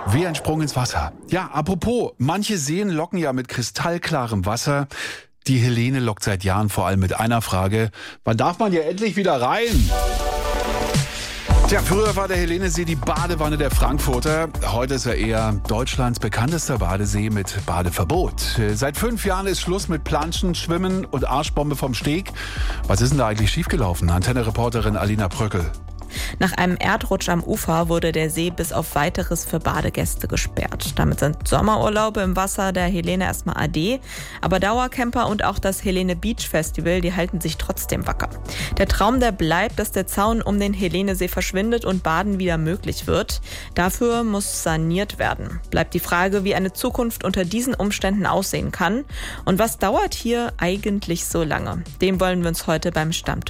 Wie ein Sprung ins Wasser. Ja, apropos, manche Seen locken ja mit kristallklarem Wasser. Die Helene lockt seit Jahren vor allem mit einer Frage: Wann darf man ja endlich wieder rein? Tja, früher war der Helenesee die Badewanne der Frankfurter. Heute ist er eher Deutschlands bekanntester Badesee mit Badeverbot. Seit 5 Jahren ist Schluss mit Planschen, Schwimmen und Arschbombe vom Steg. Was ist denn da eigentlich schiefgelaufen? Antenne-Reporterin Alina Bröckel. Nach einem Erdrutsch am Ufer wurde der See bis auf Weiteres für Badegäste gesperrt. Damit sind Sommerurlaube im Wasser der Helene erstmal ade. Aber Dauercamper und auch das Helene Beach Festival, die halten sich trotzdem wacker. Der Traum, der bleibt, dass der Zaun um den Helenesee verschwindet und Baden wieder möglich wird. Dafür muss saniert werden. Bleibt die Frage, wie eine Zukunft unter diesen Umständen aussehen kann. Und was dauert hier eigentlich so lange? Dem wollen wir uns heute beim Stammtisch